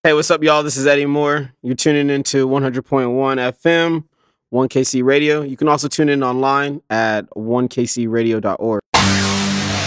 Hey, what's up, y'all? This is Eddie Moore. You're tuning into 100.1 FM, 1KC Radio. You can also tune in online at 1kcradio.org.